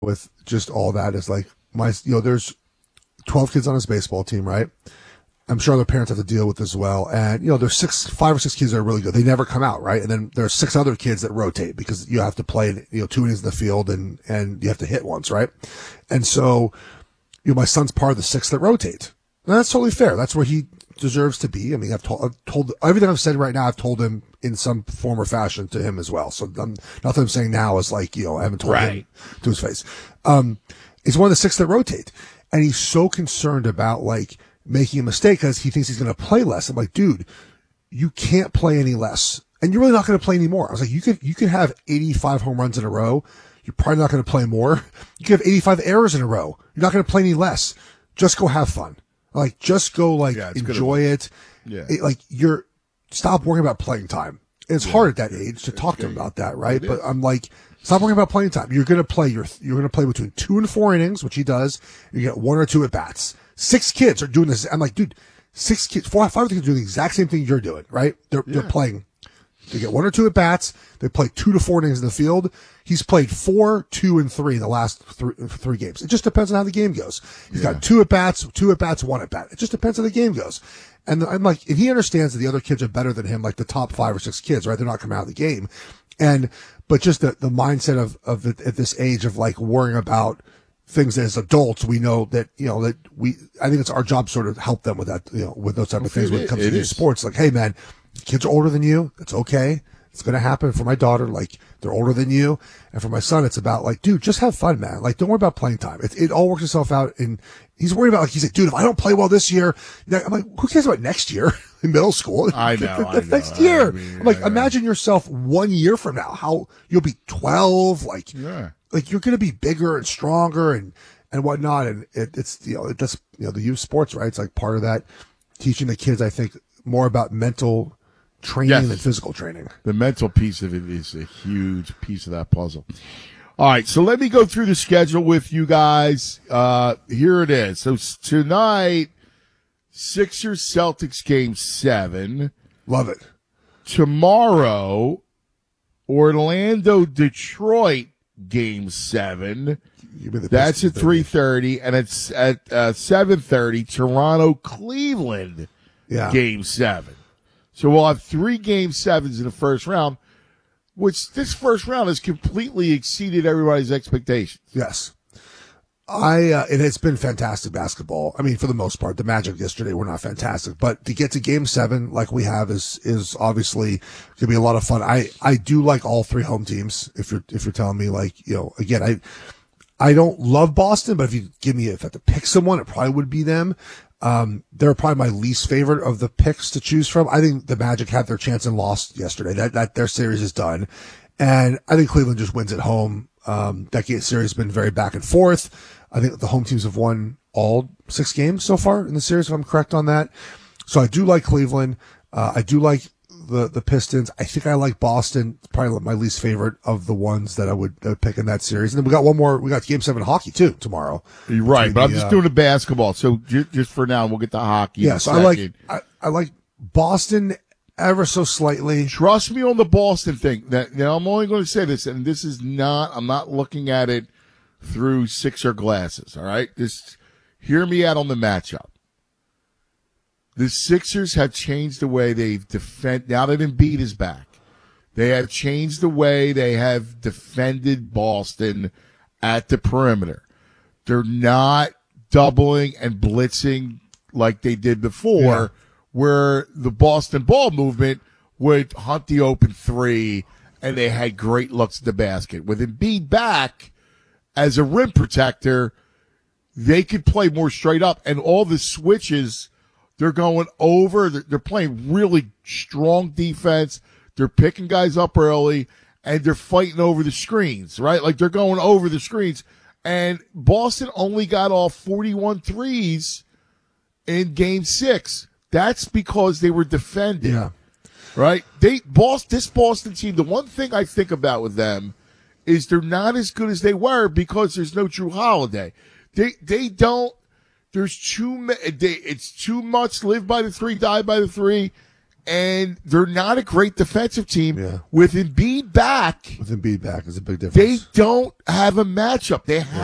with just all that is like there's 12 kids on his baseball team, right? I'm sure other parents have to deal with this as well. And, there's 5 or 6 kids that are really good. They never come out, right? And then there's 6 other kids that rotate because you have to play, 2 innings in the field and you have to hit once, right? And so, my son's part of the 6 that rotate. And that's totally fair. That's where he deserves to be. I mean, I've told everything I've said right now, I've told him in some form or fashion to him as well. So nothing I'm saying now is like, I haven't told him to his face. He's one of the 6 that rotate. And he's so concerned about like making a mistake because he thinks he's going to play less. I'm like, dude, you can't play any less. And you're really not going to play any more. I was like, you could have 85 home runs in a row. You're probably not going to play more. You could have 85 errors in a row. You're not going to play any less. Just go have fun. Like, just go enjoy it. Yeah. Stop worrying about playing time. And it's hard at that age to talk to him about that, right? But I'm like, stop worrying about playing time. You're going to play between 2 and 4 innings, which he does. You get 1 or 2 at bats. 6 kids are doing this. I'm like, dude, 6 kids, 4 or 5 kids are doing the exact same thing you're doing, right? They're playing. They get 1 or 2 at bats. They play 2 to 4 innings in the field. He's played 4, 2, and 3 in the last 3 games. It just depends on how the game goes. He's got 2 at bats, 1 at bat. It just depends on the game goes. And I'm like, and he understands that the other kids are better than him, like the top 5 or 6 kids, right? They're not coming out of the game. But just the mindset of at this age of like worrying about things as adults, we know that, I think it's our job to sort of help them with that, with those type of things when it comes to new sports. Like, hey man, kids are older than you. It's okay. It's going to happen. For my daughter, like, they're older than you. And for my son, it's about like, dude, just have fun, man. Like, don't worry about playing time. It all works itself out. And he's worried about, like, he's like, dude, if I don't play well this year, I'm like, who cares about next year in middle school? I know. Next year. I'm like, imagine yourself 1 year from now, how you'll be 12. Like, like you're going to be bigger and stronger and whatnot. And it's, that's, the youth sports, right? It's like part of that teaching the kids, I think, more about mental training than physical training. The mental piece of it is a huge piece of that puzzle. All right, so let me go through the schedule with you guys. Here it is. So tonight, Sixers Celtics game 7. Love it. Tomorrow, Orlando Detroit game 7. That's at 3:30, and it's at 7:30. Toronto Cleveland game 7. So we'll have 3 game 7s in the first round, which this first round has completely exceeded everybody's expectations. Yes. It has been fantastic basketball. I mean, for the most part, the Magic yesterday were not fantastic, but to get to game 7 like we have is obviously going to be a lot of fun. I do like all 3 home teams. If you're telling me like, again, I don't love Boston, but if I had to pick someone, it probably would be them. They're probably my least favorite of the picks to choose from. I think the Magic had their chance and lost yesterday. That their series is done. And I think Cleveland just wins at home. That series has been very back and forth. I think the home teams have won all 6 games so far in the series, if I'm correct on that. So I do like Cleveland. I do like the Pistons. I think I like Boston. It's probably my least favorite of the ones that I would pick in that series. And then we got one more. We got game 7 hockey too tomorrow. You're right, but I'm just doing the basketball. So just for now, we'll get to hockey. Yeah, so I like Boston ever so slightly. Trust me on the Boston thing. Now I'm only going to say this, and this is not. I'm not looking at it through Sixer glasses. All right, just hear me out on the matchup. The Sixers have changed the way they've defend. Now that Embiid is back, they have changed the way they have defended Boston at the perimeter. They're not doubling and blitzing like they did before, where the Boston ball movement would hunt the open 3, and they had great looks at the basket. With Embiid back as a rim protector, they could play more straight up, and all the switches. They're going over. They're playing really strong defense. They're picking guys up early, and they're fighting over the screens, right? Like, they're going over the screens. And Boston only got off 41 threes in game 6. That's because they were defending, right? This Boston team, the one thing I think about with them is they're not as good as they were because there's no Jrue Holiday. They don't. It's too much live by the 3, die by the 3. and they're not a great defensive team. Yeah. With Embiid back, With Embiid back is a big they difference. don't have a matchup. They have